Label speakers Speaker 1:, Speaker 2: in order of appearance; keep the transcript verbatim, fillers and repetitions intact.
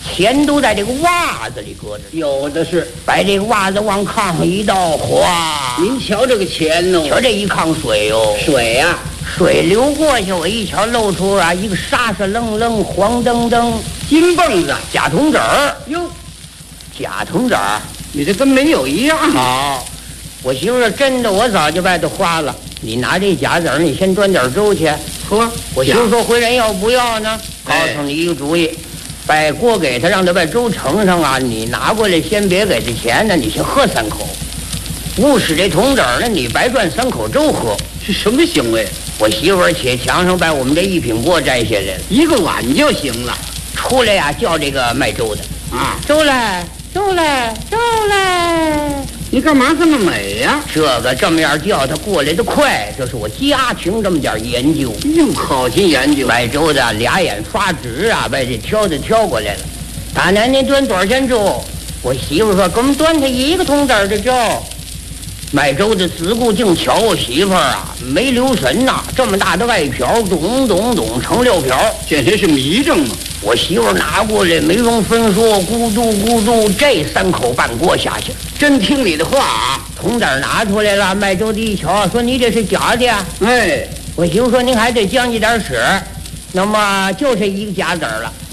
Speaker 1: 钱都在这个袜子里搁着，
Speaker 2: 有的是。
Speaker 1: 把这个袜子往炕上一倒，哗！
Speaker 2: 您瞧这个钱哦，
Speaker 1: 瞧这一炕水哟，
Speaker 2: 水呀、啊，
Speaker 1: 水流过去，我一瞧露出啊一个沙沙愣愣、黄澄澄
Speaker 2: 金蹦子、
Speaker 1: 假铜子儿
Speaker 2: 哟，
Speaker 1: 假铜子儿，
Speaker 2: 你这跟没有一样。
Speaker 1: 好，我媳妇说真的，我早就把它花了。你拿这假子儿，你先端点粥去。
Speaker 2: 呵，
Speaker 1: 我媳妇说回人要不要呢？告诉你一个主意。把锅给他，让他把粥盛上啊！你拿过来，先别给他钱呢，你先喝三口。误使这铜子儿呢，你白赚三口粥喝，
Speaker 2: 是什么行为？
Speaker 1: 我媳妇儿且墙上把我们这一品锅摘下来了，
Speaker 2: 一个碗就行了。
Speaker 1: 出来呀、啊，叫这个卖粥的
Speaker 2: 啊，
Speaker 1: 粥来，粥来，粥来！
Speaker 2: 你干嘛这么美呀、啊？
Speaker 1: 这个这么样叫他过来的快，这是我家庭这么点研究。
Speaker 2: 又好心研究，
Speaker 1: 卖粥的俩眼发直啊，把这挑的挑过来了。大奶奶端多少钱粥？我媳妇说给我们端他一个铜子儿的粥。卖粥的自顾净瞧我媳妇儿啊，没留神呐、啊，这么大的外瓢，咚咚咚成六瓢，
Speaker 2: 简直是迷症嘛！
Speaker 1: 我媳妇儿拿过来没容分说，咕嘟咕嘟，这三口半锅下去，
Speaker 2: 真听你的话啊！
Speaker 1: 铜子儿拿出来了，卖粥的一瞧，说你这是假的呀？
Speaker 2: 哎，
Speaker 1: 我媳妇说您还得将计点使，那么就这一个假子儿了。